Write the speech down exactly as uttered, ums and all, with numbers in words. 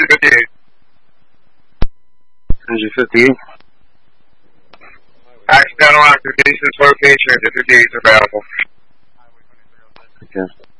fifty-eight. one fifty-eight. Accidental activation location, fifty-eight is available. Okay.